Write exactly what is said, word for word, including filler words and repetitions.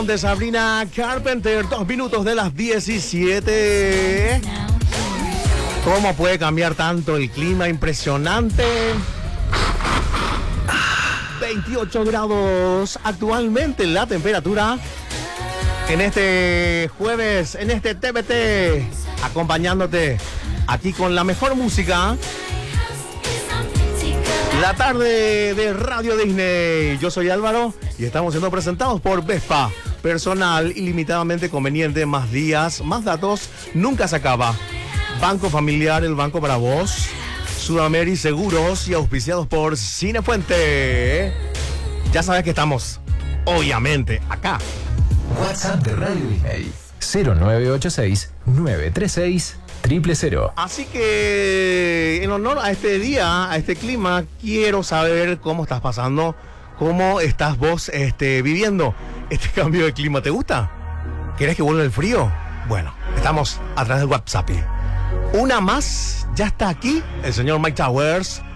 De Sabrina Carpenter, dos minutos de las diecisiete. ¿Cómo puede cambiar tanto el clima? Impresionante. veintiocho grados actualmente la temperatura. En este jueves, en este T V T, acompañándote aquí con la mejor música. La tarde de Radio Disney. Yo soy Álvaro y estamos siendo presentados por Vespa. Personal ilimitadamente conveniente, más días, más datos, nunca se acaba. Banco Familiar, el banco para vos. Sudameri Seguros y auspiciados por Cinefuente. Ya sabes que estamos, obviamente, acá. WhatsApp de Radio Disney cero nueve ocho seis, nueve tres seis, cero cero cero. Así que en honor a este día, a este clima, quiero saber cómo estás pasando, cómo estás vos este, viviendo este cambio de clima. ¿Te gusta? ¿Querés que vuelva el frío? Bueno, estamos a través del WhatsApp. Una más, ya está aquí el señor Mike Towers